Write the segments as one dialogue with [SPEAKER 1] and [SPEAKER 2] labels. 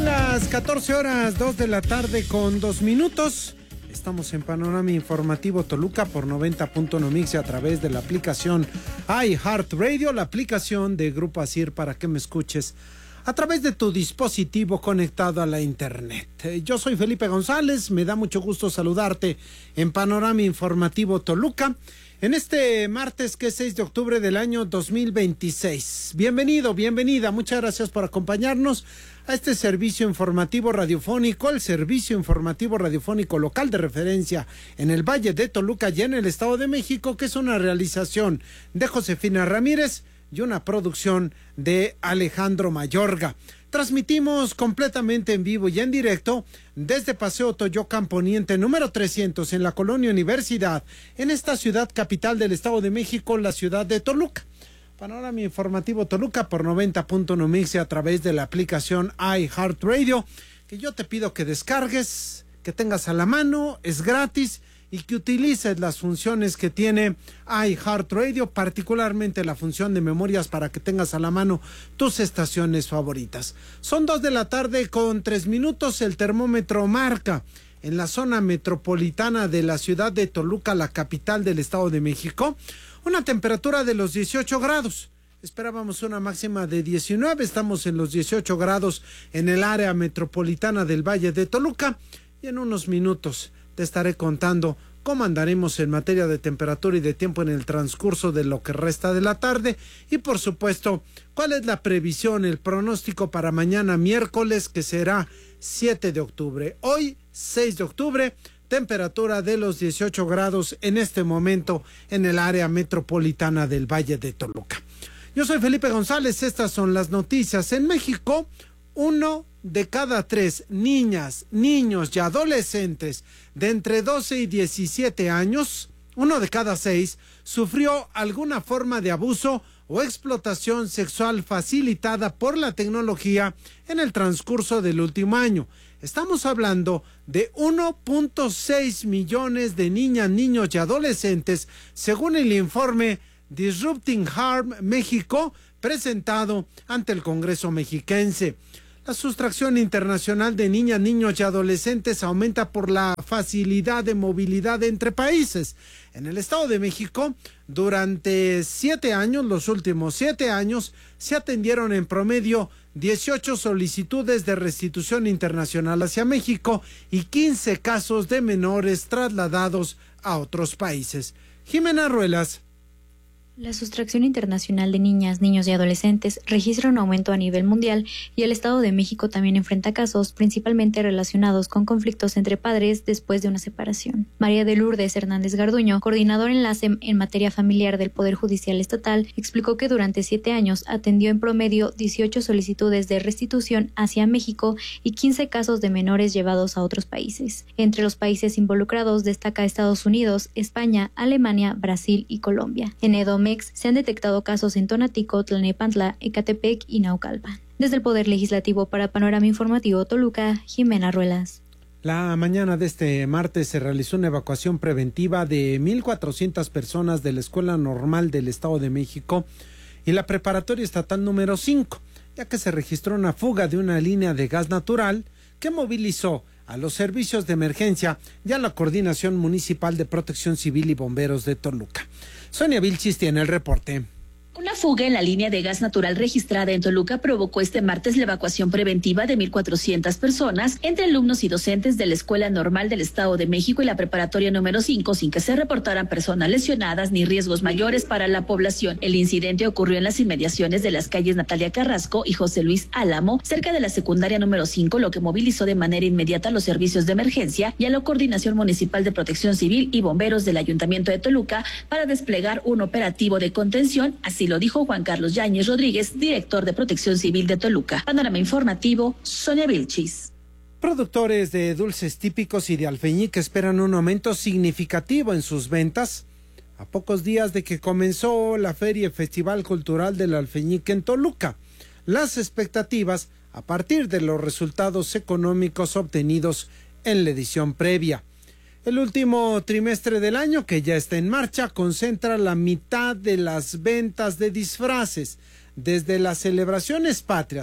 [SPEAKER 1] las 14 horas, 2 de la tarde con 2 minutos. Estamos en Panorama Informativo Toluca por 90.1 Mix a través de la aplicación iHeartRadio, la aplicación de Grupo Asir para que me escuches a través de tu dispositivo conectado a la internet. Yo soy Felipe González, me da mucho gusto saludarte en Panorama Informativo Toluca. En este martes que es 6 de octubre del año 2026. Bienvenido, bienvenida, muchas gracias por acompañarnos a este servicio informativo radiofónico, el servicio informativo radiofónico local de referencia en el Valle de Toluca y en el Estado de México, que es una realización de Josefina Ramírez y una producción de Alejandro Mayorga. Transmitimos completamente en vivo y en directo desde Paseo Toyocan Poniente número 300 en la Colonia Universidad, en esta ciudad capital del Estado de México, la ciudad de Toluca. Panorama Informativo Toluca por 90.1 Mix a través de la aplicación iHeartRadio, que yo te pido que descargues, que tengas a la mano, es gratis, y que utilices las funciones que tiene iHeartRadio, particularmente la función de memorias para que tengas a la mano tus estaciones favoritas. Son 2 de la tarde con 3 minutos, el termómetro marca en la zona metropolitana de la ciudad de Toluca, la capital del Estado de México, una temperatura de los 18 grados. Esperábamos una máxima de 19, estamos en los 18 grados en el área metropolitana del Valle de Toluca, y en unos minutos te estaré contando cómo andaremos en materia de temperatura y de tiempo en el transcurso de lo que resta de la tarde, y por supuesto cuál es la previsión, el pronóstico para mañana miércoles, que será 7 de octubre. Hoy 6 de octubre, temperatura de los 18 grados en este momento en el área metropolitana del Valle de Toluca. Yo soy Felipe González, estas son las noticias. En México, 1 de cada 3 niñas, niños y adolescentes de entre 12 y 17 años, 1 de cada 6, sufrió alguna forma de abuso o explotación sexual facilitada por la tecnología en el transcurso del último año. Estamos hablando de 1.6 millones de niñas, niños y adolescentes, según el informe Disrupting Harm México, presentado ante el Congreso mexiquense. La sustracción internacional de niñas, niños y adolescentes aumenta por la facilidad de movilidad entre países. En el Estado de México, durante 7 años, los últimos 7 años, se atendieron en promedio 18 solicitudes de restitución internacional hacia México y 15 casos de menores trasladados a otros países. Jimena Ruelas.
[SPEAKER 2] La sustracción internacional de niñas, niños y adolescentes registra un aumento a nivel mundial, y el Estado de México también enfrenta casos principalmente relacionados con conflictos entre padres después de una separación. María de Lourdes Hernández Garduño, coordinadora enlace en materia familiar del Poder Judicial Estatal, explicó que durante 7 años atendió en promedio 18 solicitudes de restitución hacia México y 15 casos de menores llevados a otros países. Entre los países involucrados destaca Estados Unidos, España, Alemania, Brasil y Colombia. En Edomex se han detectado casos en Tonatico, Tlalnepantla, Ecatepec y Naucalpan. Desde el Poder Legislativo para Panorama Informativo Toluca, Jimena Ruelas.
[SPEAKER 1] La mañana de este martes se realizó una evacuación preventiva de 1,400 personas de la Escuela Normal del Estado de México y la Preparatoria Estatal número 5, ya que se registró una fuga de una línea de gas natural que movilizó a los servicios de emergencia y a la Coordinación Municipal de Protección Civil y Bomberos de Toluca. Sonia Vilchis tiene el reporte.
[SPEAKER 3] Una fuga en la línea de gas natural registrada en Toluca provocó este martes la evacuación preventiva de 1,400 personas, entre alumnos y docentes de la Escuela Normal del Estado de México y la Preparatoria número 5, sin que se reportaran personas lesionadas ni riesgos mayores para la población. El incidente ocurrió en las inmediaciones de las calles Natalia Carrasco y José Luis Álamo, cerca de la secundaria número 5, lo que movilizó de manera inmediata a los servicios de emergencia y a la Coordinación Municipal de Protección Civil y Bomberos del Ayuntamiento de Toluca para desplegar un operativo de contención, así lo dijo Juan Carlos Yáñez Rodríguez, director de Protección Civil de Toluca. Panorama Informativo, Sonia Vilchis.
[SPEAKER 1] Productores de dulces típicos y de alfeñique esperan un aumento significativo en sus ventas a pocos días de que comenzó la Feria y Festival Cultural del Alfeñique en Toluca. Las expectativas a partir de los resultados económicos obtenidos en la edición previa. El último trimestre del año, que ya está en marcha, concentra la mitad de las ventas de disfraces, desde las celebraciones patrias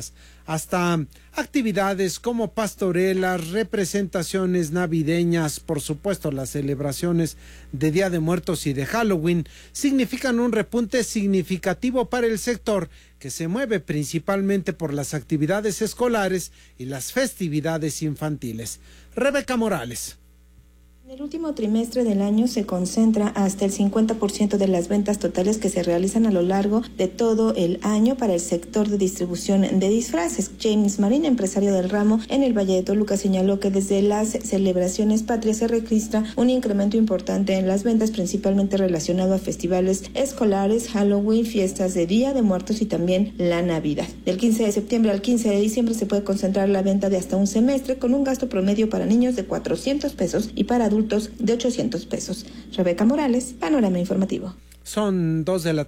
[SPEAKER 1] hasta actividades como pastorelas, representaciones navideñas, por supuesto las celebraciones de Día de Muertos y de Halloween, significan un repunte significativo para el sector que se mueve principalmente por las actividades escolares y las festividades infantiles. Rebeca Morales.
[SPEAKER 4] En el último trimestre del año se concentra hasta el 50% de las ventas totales que se realizan a lo largo de todo el año para el sector de distribución de disfraces. James Marín, empresario del ramo en el Valle de Toluca, señaló que desde las celebraciones patrias se registra un incremento importante en las ventas, principalmente relacionado a festivales escolares, Halloween, fiestas de Día de Muertos y también la Navidad. Del 15 de septiembre al 15 de diciembre se puede concentrar la venta de hasta un semestre, con un gasto promedio para niños de 400 pesos y para adultos de 800 pesos. Rebeca Morales, Panorama Informativo.
[SPEAKER 1] Son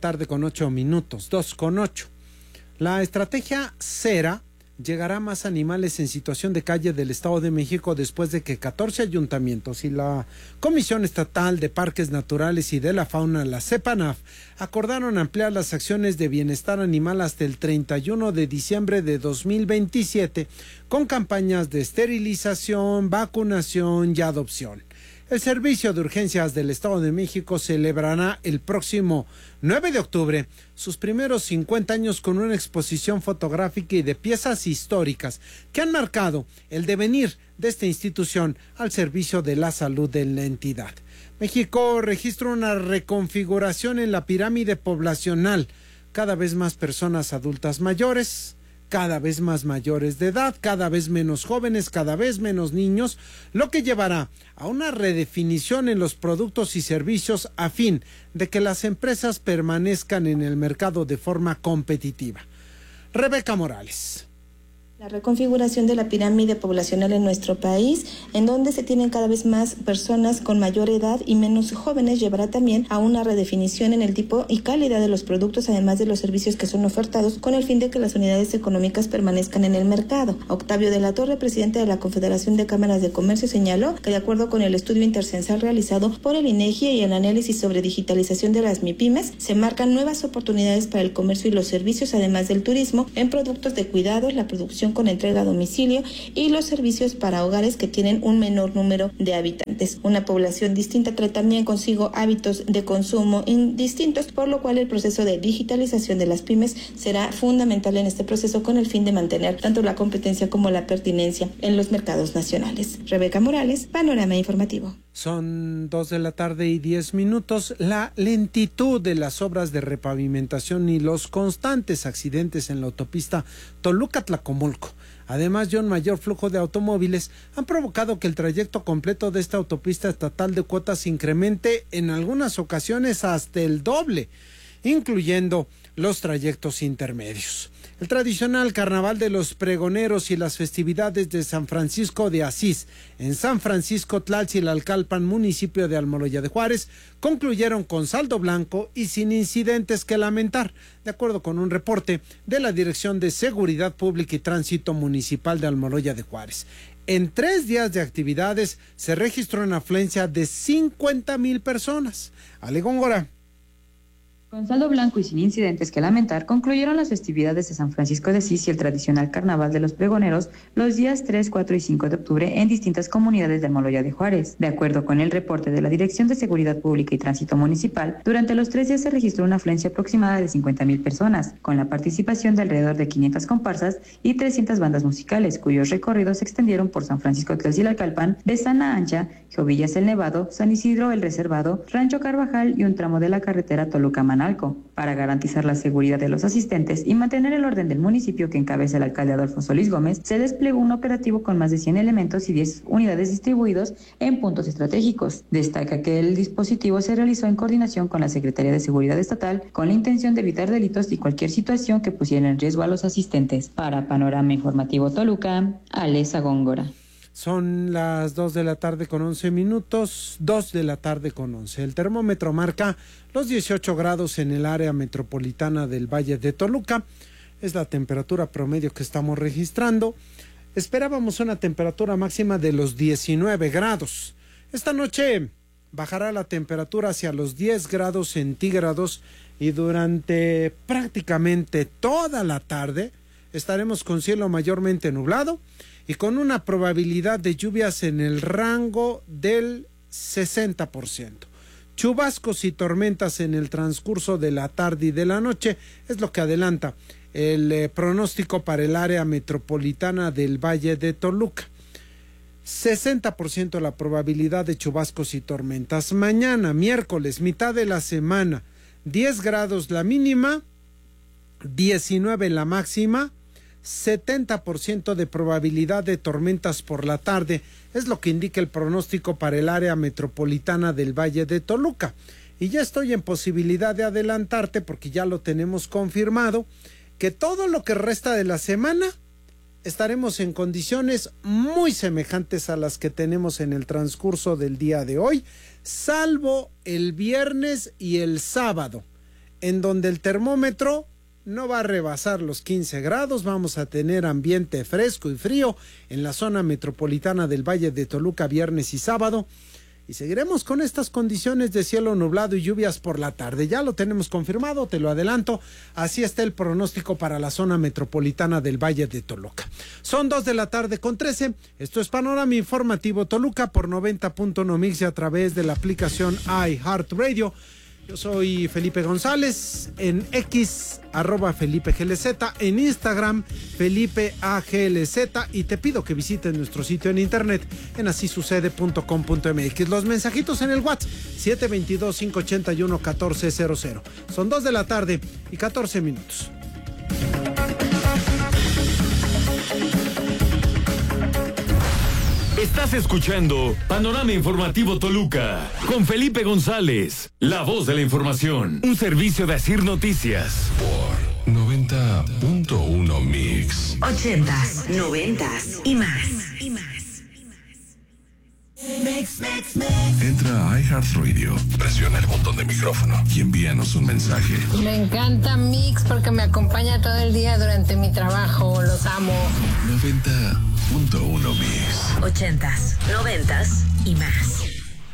[SPEAKER 1] 2:08 p.m, 2:08. La estrategia Cera llegará a más animales en situación de calle del Estado de México después de que 14 ayuntamientos y la Comisión Estatal de Parques Naturales y de la Fauna, la CEPANAF, acordaron ampliar las acciones de bienestar animal hasta el 31 de diciembre de 2027 con campañas de esterilización, vacunación y adopción. El Servicio de Urgencias del Estado de México celebrará el próximo 9 de octubre sus primeros 50 años con una exposición fotográfica y de piezas históricas que han marcado el devenir de esta institución al servicio de la salud de la entidad. México registra una reconfiguración en la pirámide poblacional, cada vez más personas adultas mayores, cada vez más mayores de edad, cada vez menos jóvenes, cada vez menos niños, lo que llevará a una redefinición en los productos y servicios a fin de que las empresas permanezcan en el mercado de forma competitiva. Rebeca Morales.
[SPEAKER 4] La reconfiguración de la pirámide poblacional en nuestro país, en donde se tienen cada vez más personas con mayor edad y menos jóvenes, llevará también a una redefinición en el tipo y calidad de los productos, además de los servicios que son ofertados, con el fin de que las unidades económicas permanezcan en el mercado. Octavio de la Torre, presidente de la Confederación de Cámaras de Comercio, señaló que de acuerdo con el estudio intercensal realizado por el INEGI y el análisis sobre digitalización de las MIPYMES, se marcan nuevas oportunidades para el comercio y los servicios, además del turismo, en productos de cuidados, la producción con entrega a domicilio y los servicios para hogares que tienen un menor número de habitantes. Una población distinta trae también consigo hábitos de consumo distintos, por lo cual el proceso de digitalización de las pymes será fundamental en este proceso con el fin de mantener tanto la competencia como la pertinencia en los mercados nacionales. Rebeca Morales, Panorama Informativo.
[SPEAKER 1] Son 2:10 p.m. La lentitud de las obras de repavimentación y los constantes accidentes en la autopista Toluca-Tlacomulco, además de un mayor flujo de automóviles, han provocado que el trayecto completo de esta autopista estatal de cuotas incremente en algunas ocasiones hasta el doble, incluyendo los trayectos intermedios. El tradicional Carnaval de los Pregoneros y las festividades de San Francisco de Asís en San Francisco Tlalchilalcalpan, municipio de Almoloya de Juárez, concluyeron con saldo blanco y sin incidentes que lamentar, de acuerdo con un reporte de la Dirección de Seguridad Pública y Tránsito Municipal de Almoloya de Juárez. En 3 días de actividades se registró una afluencia de 50,000 personas. Ale Góngora.
[SPEAKER 5] Con saldo blanco y sin incidentes que lamentar, concluyeron las festividades de San Francisco de Asís y el tradicional Carnaval de los Pregoneros los días 3, 4 y 5 de octubre en distintas comunidades de Almoloya de Juárez. De acuerdo con el reporte de la Dirección de Seguridad Pública y Tránsito Municipal, durante los 3 días se registró una afluencia aproximada de 50,000 personas, con la participación de alrededor de 500 comparsas y 300 bandas musicales, cuyos recorridos se extendieron por San Francisco Tlalchilalcalpan, de Sana Ancha, Jovillas el Nevado, San Isidro el Reservado, Rancho Carvajal y un tramo de la carretera Toluca-Manalco. Para garantizar la seguridad de los asistentes y mantener el orden del municipio que encabeza el alcalde Adolfo Solís Gómez, se desplegó un operativo con más de 100 elementos y 10 unidades distribuidos en puntos estratégicos. Destaca que el dispositivo se realizó en coordinación con la Secretaría de Seguridad Estatal con la intención de evitar delitos y cualquier situación que pusiera en riesgo a los asistentes. Para Panorama Informativo Toluca, Alesa Góngora.
[SPEAKER 1] Son las 2:11 p.m, 2:11 p.m. El termómetro marca los 18 grados en el área metropolitana del Valle de Toluca. Es la temperatura promedio que estamos registrando. Esperábamos una temperatura máxima de los 19 grados. Esta noche bajará la temperatura hacia los 10 grados centígrados y durante prácticamente toda la tarde estaremos con cielo mayormente nublado y con una probabilidad de lluvias en el rango del 60%. Chubascos y tormentas en el transcurso de la tarde y de la noche es lo que adelanta el pronóstico para el área metropolitana del Valle de Toluca. 60% la probabilidad de chubascos y tormentas. Mañana, miércoles, mitad de la semana, 10 grados la mínima, 19 la máxima, 70% de probabilidad de tormentas por la tarde, es lo que indica el pronóstico para el área metropolitana del Valle de Toluca. Y ya estoy en posibilidad de adelantarte, porque ya lo tenemos confirmado, que todo lo que resta de la semana estaremos en condiciones muy semejantes a las que tenemos en el transcurso del día de hoy, salvo el viernes y el sábado, en donde el termómetro no va a rebasar los 15 grados, vamos a tener ambiente fresco y frío en la zona metropolitana del Valle de Toluca viernes y sábado, y seguiremos con estas condiciones de cielo nublado y lluvias por la tarde. Ya lo tenemos confirmado, te lo adelanto, así está el pronóstico para la zona metropolitana del Valle de Toluca. Son 2:13 p.m, esto es Panorama Informativo Toluca por 90.1 MIX y a través de la aplicación iHeartRadio. Yo soy Felipe González, en X, @FelipeGLZ, en Instagram, FelipeAGLZ, y te pido que visites nuestro sitio en internet en asisucede.com.mx. Los mensajitos en el WhatsApp, 722-581-1400. Son 2:14 p.m.
[SPEAKER 6] Estás escuchando Panorama Informativo Toluca con Felipe González, la voz de la información, un servicio de Asir Noticias.
[SPEAKER 7] Por 90.1 MIX.
[SPEAKER 8] 80s, 90s y más.
[SPEAKER 7] Entra a iHeartRadio, presiona el botón de micrófono y envíanos un mensaje.
[SPEAKER 9] Me encanta Mix porque me acompaña todo el día durante mi trabajo. Los amo.
[SPEAKER 7] 90.1 MIX.
[SPEAKER 8] 80s, 90s y más.